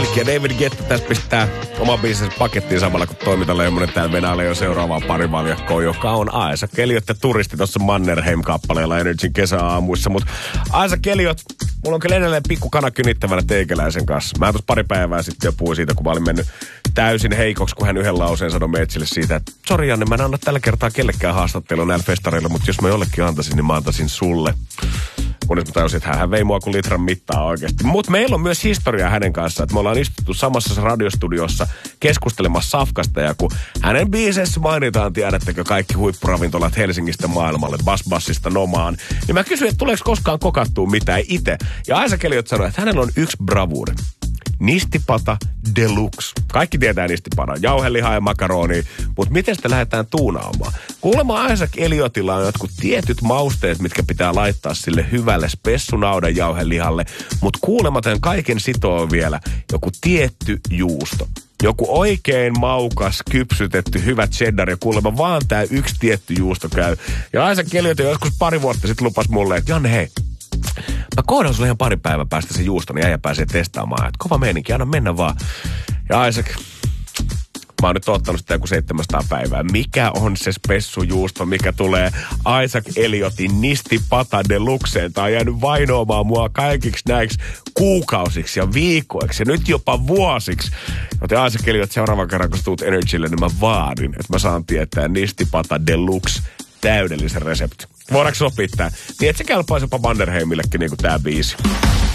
musiikkia. David Guetta tästä pistää oman biisensä pakettiin samalla, kun toimintaleijonen täällä venäjällä jo seuraavaan parivaljakkoon, joka on Aisa Keliot ja Turisti tuossa Mannerheim-kappaleella Energyn kesäaamuissa. Mutta Aisa Keliot, mulla on kyllä edelleen pikku kana kynittävänä teikäläisen kanssa. Mä tuossa pari päivää sitten jo puhuin siitä, kun mä olin mennyt täysin heikoksi, kun hän yhden lauseen sanoi Metsille siitä, että sori Janne, mä en anna tällä kertaa kellekään haastattelua näillä festareilla, mutta jos mä jollekin antaisin, niin mä antaisin sulle. Kunnes mä tajusin, että hän vei mua kuin litran mittaa oikeasti. Mutta meillä on myös historiaa hänen kanssaan, että me ollaan istuttu samassa radiostudiossa keskustelemassa safkasta, ja kun hänen biiseissä mainitaan, tiedättekö, kaikki huippuravintolat Helsingistä maailmalle, Bassista Nomaan, niin mä kysyin, että tuleeko koskaan kokattua mitään itse. Ja Aisa Keliot sanoi, että hänellä on yksi bravuuri. Nistipata Deluxe. Kaikki tietää nistipata, jauhelihaa ja makaroni, mutta miten sitä lähdetään tuunaamaan? Kuulemma Aisa Keliotilla on jotkut tietyt mausteet, mitkä pitää laittaa sille hyvälle spessunaudan jauhelihalle, mutta kuulemma tämän kaiken sitoo vielä joku tietty juusto. Joku oikein maukas, kypsytetty, hyvä cheddar ja kuulemma vaan tää yksi tietty juusto käy. Ja Aisa Keliot joskus pari vuotta sitten lupasi mulle, että Janne hei, mä koodaan sulle ihan pari päivän päästä se juusto, niin äijä pääsee testaamaan. Että kova meininki, anna mennä vaan. Ja Isaac, mä oon nyt ottanut sitä joku 700 päivää. Mikä on se spessujuusto, mikä tulee Isaac Eliotin Nistipata Deluxeen? Tää on jäänyt vainoamaan mua kaikiksi näiksi kuukausiksi ja viikoiksi ja nyt jopa vuosiksi. Joten Isaac Eliot, seuraavan kerran kun sä tuut Energylle, niin mä vaadin, että mä saan tietää Nistipata Deluxe täydellisen resepti. Voidaanko sopia tää? Niin, että se kelpaisi jopa Mannerheimillekin niin kuin tää biisi.